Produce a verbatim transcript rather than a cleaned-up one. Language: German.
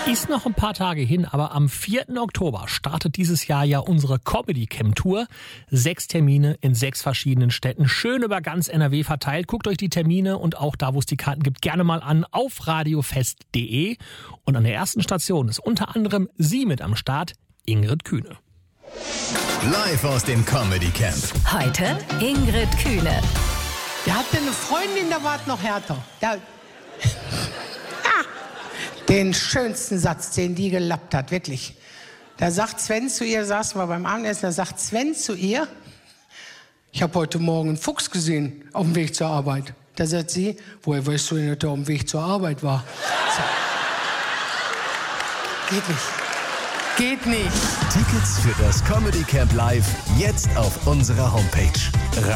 Ist noch ein paar Tage hin, aber am vierten Oktober startet dieses Jahr ja unsere Comedy Camp Tour. Sechs Termine in sechs verschiedenen Städten, schön über ganz N R W verteilt. Guckt euch die Termine und auch da, wo es die Karten gibt, gerne mal an auf radiofest punkt de. Und an der ersten Station ist unter anderem sie mit am Start, Ingrid Kühne. Live aus dem Comedy Camp. Heute Ingrid Kühne. Der hatte eine Freundin, da war es noch härter. Der, den schönsten Satz, den die gelappt hat, wirklich. Da sagt Sven zu ihr, saßen wir beim Abendessen, da sagt Sven zu ihr, ich habe heute Morgen einen Fuchs gesehen auf dem Weg zur Arbeit. Da sagt sie, woher weißt du denn, dass er auf dem Weg zur Arbeit war? So. Geht nicht. Geht nicht. Tickets für das Comedy Camp Live jetzt auf unserer Homepage.